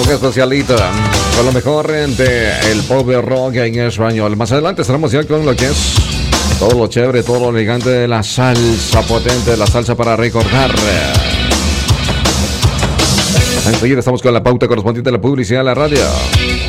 época especialita con lo mejor de el pop rock en español. Más adelante estaremos ya con lo que es todo lo chévere, todo lo elegante de la salsa potente, la salsa para recordar. Enseguida estamos con la pauta correspondiente a la publicidad de la radio.